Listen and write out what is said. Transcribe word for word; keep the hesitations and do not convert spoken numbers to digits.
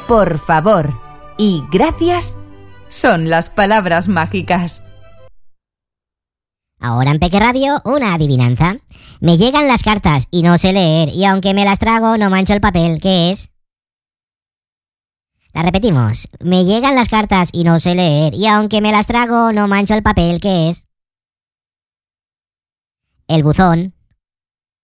por favor y gracias son las palabras mágicas. Ahora en Peque Radio, una adivinanza. Me llegan las cartas y no sé leer, y aunque me las trago no mancho el papel. ¿Qué es? La repetimos. Me llegan las cartas y no sé leer, y aunque me las trago no mancho el papel. ¿Qué es? El buzón.